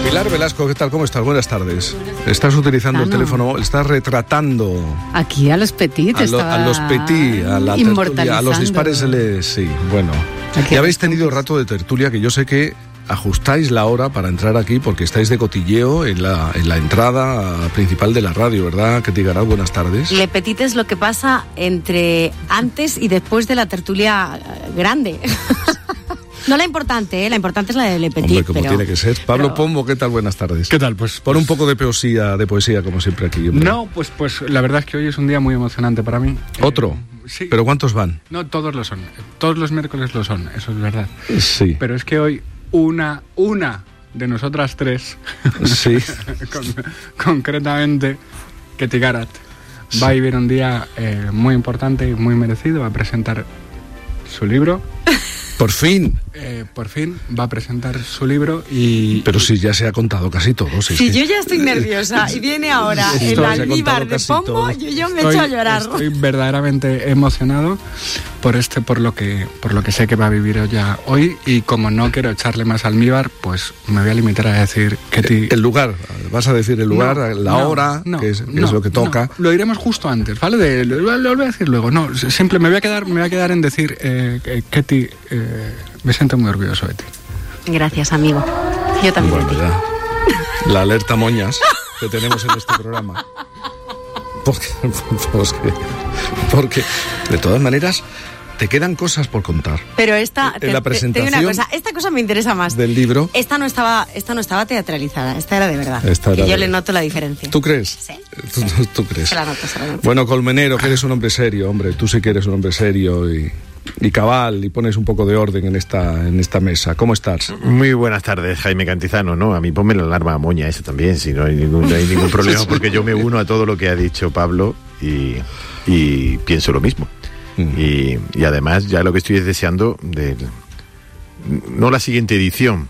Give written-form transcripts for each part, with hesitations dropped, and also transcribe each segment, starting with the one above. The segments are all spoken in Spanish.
Pilar Velasco, ¿qué tal? ¿Cómo estás? Buenas tardes. Estás utilizando el teléfono, estás retratando... Aquí a los Petit, a los Petit, a la tertulia, a los dispares, sí, bueno. Ya habéis tenido rato de tertulia, que yo sé que ajustáis la hora para entrar aquí porque estáis de cotilleo en la entrada principal de la radio, ¿verdad? Ketty Garat, buenas tardes. Le Petit es lo que pasa entre antes y después de la tertulia grande. No la importante, la importante es la de Le Petit. Hombre, como tiene que ser. Pablo Pombo, ¿qué tal? Buenas tardes. ¿Qué tal? Pues pon un poco de poesía como siempre aquí. Hombre. No, pues la verdad es que hoy es un día muy emocionante para mí. ¿Otro? Sí. ¿Pero cuántos van? No, todos lo son. Todos los miércoles lo son, eso es verdad. Sí. Pero es que hoy una de nosotras tres, sí. concretamente, Ketty Garat, va a vivir un día muy importante y muy merecido. Va a presentar su libro. Por fin va a presentar su libro y... Pero si ya se ha contado casi todo. Si yo ya estoy nerviosa y viene ahora el almíbar de Pombo, yo me echo a llorar. Estoy verdaderamente emocionado por lo que sé que va a vivir ella hoy, y como no quiero echarle más almíbar, pues me voy a limitar a decir que el lugar, vas a decir el lugar, la hora, que es lo que toca. Lo diremos justo antes, ¿vale? Lo voy a decir luego. No, siempre me voy a quedar en decir Ketty, me siento muy orgulloso de ti. Gracias, amigo. Yo también. Bueno, ya. La alerta moñas que tenemos en este programa. Porque de todas maneras te quedan cosas por contar. Pero la presentación, te digo una cosa, esta cosa me interesa más. Del libro. Esta no estaba teatralizada, esta era de verdad. Yo le noto la diferencia. ¿Tú crees? Sí. ¿Tú crees? Se la noto. Bueno, Colmenero, que eres un hombre serio, hombre. Tú sí que eres un hombre serio y cabal, y pones un poco de orden en esta mesa. ¿Cómo estás? Muy buenas tardes, Jaime Cantizano, ¿no? A mí ponme la alarma moña esa también, si no hay ningún problema, porque yo me uno a todo lo que ha dicho Pablo y pienso lo mismo. Y además ya lo que estoy es deseando no la siguiente edición,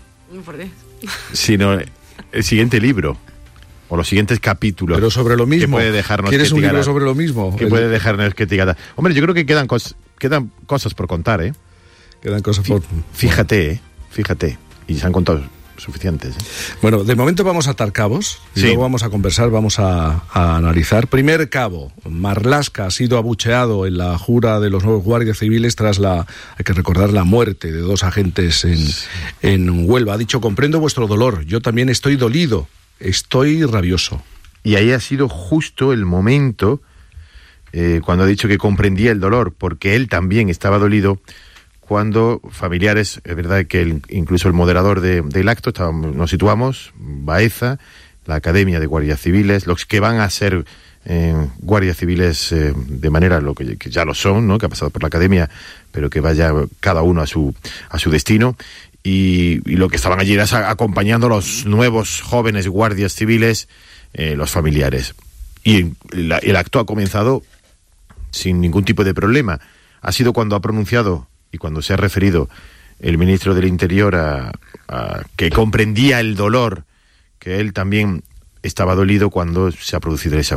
sino el siguiente libro o los siguientes capítulos. Pero sobre lo mismo. ¿Quieres un libro sobre lo mismo? Puede dejarnos Ketty Garat. Hombre, yo creo que quedan cosas por contar, ¿eh? Quedan cosas por... Fíjate. Y se han contado suficientes, ¿eh? Bueno, de momento vamos a atar cabos y luego vamos a conversar, vamos a analizar. Primer cabo, Marlaska ha sido abucheado en la jura de los nuevos guardias civiles tras hay que recordar, la muerte de 2 agentes en Huelva. Ha dicho: comprendo vuestro dolor, yo también estoy dolido, estoy rabioso. Y ahí ha sido justo el momento cuando ha dicho que comprendía el dolor, porque él también estaba dolido, cuando familiares, es verdad que incluso el moderador del acto, nos situamos, Baeza, la Academia de Guardias Civiles, los que van a ser guardias civiles de manera que ya lo son, ¿no? Que ha pasado por la Academia, pero que vaya cada uno a su destino, y lo que estaban allí era acompañando a los nuevos jóvenes guardias civiles, los familiares. Y el acto ha comenzado sin ningún tipo de problema. Ha sido cuando ha pronunciado y cuando se ha referido el ministro del Interior a que comprendía el dolor, que él también estaba dolido cuando se ha producido esa